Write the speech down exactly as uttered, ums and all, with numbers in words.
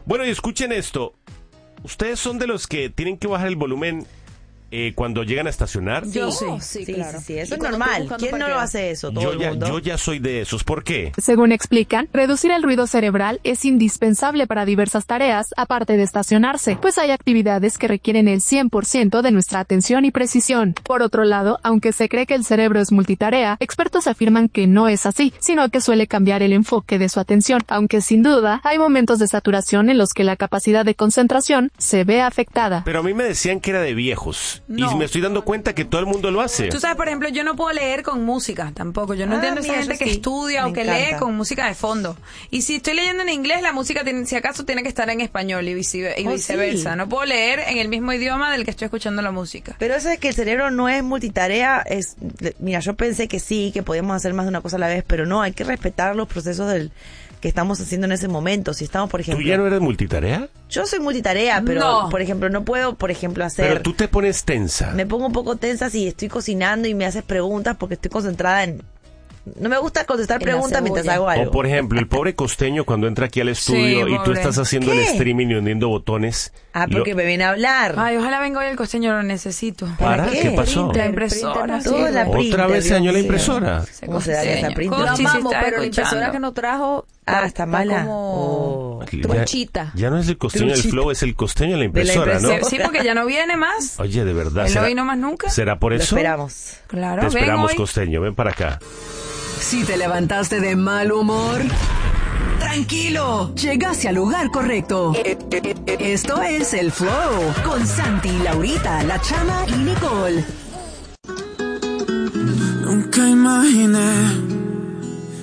Bueno, y escuchen esto. ¿Ustedes son de los que tienen que bajar el volumen eh, cuando llegan a estacionar? Yo sí, Oh, sí, sí, claro. sí, sí, eso ¿Y es cuando normal. estoy buscando ¿Quién no parqueo? lo hace eso? Todo Yo el ya, mundo. yo ya soy de esos. ¿Por qué? Según explican, reducir el ruido cerebral es indispensable para diversas tareas, aparte de estacionarse, pues hay actividades que requieren el cien por ciento de nuestra atención y precisión. Por otro lado, aunque se cree que el cerebro es multitarea, expertos afirman que no es así, sino que suele cambiar el enfoque de su atención, aunque sin duda hay momentos de saturación en los que la capacidad de concentración se ve afectada. Pero a mí me decían que era de viejos. No. Y me estoy dando cuenta que todo el mundo lo hace. Tú sabes, por ejemplo, yo no puedo leer con música tampoco. Yo no Ah, entiendo mira, esa gente yo que sí. estudia Me o que encanta. lee con música de fondo. Y si estoy leyendo en inglés, la música, tiene, si acaso, tiene que estar en español y, vice- y Oh, viceversa. sí. No puedo leer en el mismo idioma del que estoy escuchando la música. Pero eso es que el cerebro no es multitarea. Es, mira, yo pensé que sí, que podíamos hacer más de una cosa a la vez, pero no, hay que respetar los procesos del que estamos haciendo en ese momento. Si estamos, por ¿Tú ejemplo... ya no eres multitarea? Yo soy multitarea, pero, No. por ejemplo, no puedo, por ejemplo, hacer... Pero tú te pones tensa. Me pongo un poco tensa si estoy cocinando y me haces preguntas porque estoy concentrada en... No me gusta contestar En la preguntas mientras cebolla. hago algo. O por ejemplo, el pobre costeño cuando entra aquí al estudio Sí, y tú pobre. estás haciendo el ¿Qué? streaming y hundiendo botones. Ah, lo- porque me viene a hablar. Ay, ojalá venga hoy el costeño, lo necesito. ¿Para? ¿Para ¿Qué, qué? pasó? La El impresora. printer no sí, sirve. La güey. printer, Otra vez se dañó la Dios mío. impresora. Ese ¿Cómo se daña esa costeño. printer? Cochi, Lo si Lo está amamos, pero la impresora escuchando. que nos trajo Ah, está mala. como Oh. Ya- truchita. Ya, no es el costeño del Truchita. flow, es el costeño de la impresora, impresora. ¿no? Sí, porque ya no viene más. Oye, de verdad. ¿Él no ¿será, vino más nunca? ¿será por Lo eso? esperamos. Claro, Te ven esperamos, hoy. costeño. Ven para acá. Si te levantaste de mal humor, tranquilo, llegaste al lugar correcto. Esto es El Flow, con Santi, Laurita, La Chama y Nicole. Nunca imaginé